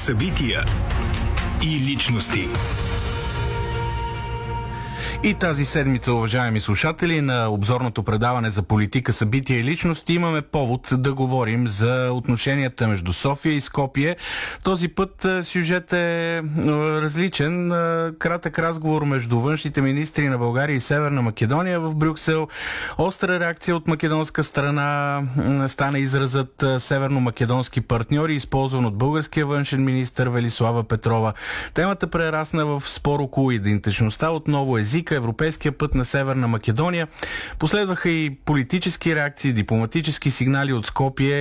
събития и личности. И тази седмица, уважаеми слушатели, на обзорното предаване за политика, събития и личности имаме повод да говорим за отношенията между София и Скопие. Този път сюжет е различен. Кратък разговор между външните министри на България и Северна Македония в Брюксел. Остра реакция от македонска страна стана изразът северно-македонски партньори, използван от българския външен министър Велислава Петрова. Темата прерасна в спор около идентичността, отново езика, европейския път на Северна Македония. Последваха и политически реакции, дипломатически сигнали от Скопие